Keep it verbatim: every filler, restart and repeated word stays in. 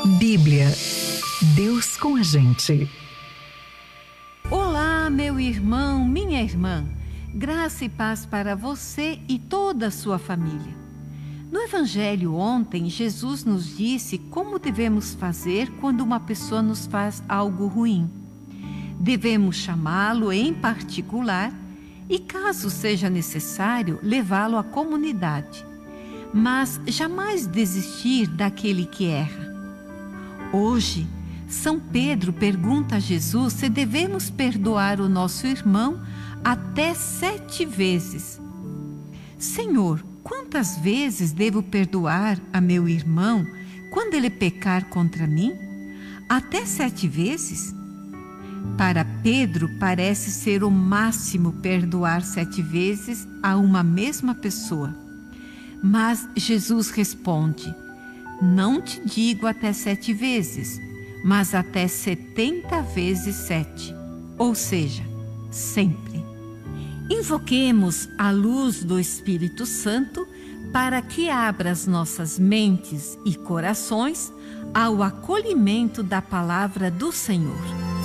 Bíblia. Deus com a gente. Olá, meu irmão, minha irmã. Graça e paz para você e toda a sua família. No Evangelho ontem, Jesus nos disse como devemos fazer quando uma pessoa nos faz algo ruim. Devemos chamá-lo em particular e, caso seja necessário, levá-lo à comunidade. Mas jamais desistir daquele que erra. Hoje, São Pedro pergunta a Jesus se devemos perdoar o nosso irmão até sete vezes. Senhor, quantas vezes devo perdoar a meu irmão quando ele pecar contra mim? Até sete vezes? Para Pedro, parece ser o máximo perdoar sete vezes a uma mesma pessoa. Mas Jesus responde: não te digo até sete vezes, mas até setenta vezes sete, ou seja, sempre. Invoquemos a luz do Espírito Santo para que abra as nossas mentes e corações ao acolhimento da palavra do Senhor.